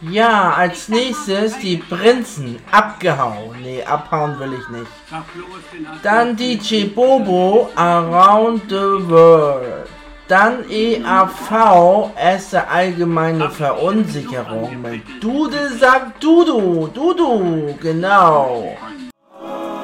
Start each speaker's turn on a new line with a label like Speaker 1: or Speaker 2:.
Speaker 1: Ja, als nächstes die Prinzen. Abgehauen. Nee, abhauen will ich nicht. Dann DJ Bobo, Around the World. Dann EAV, erste allgemeine Verunsicherung mit Dude sagt Dudu, Dudu, genau.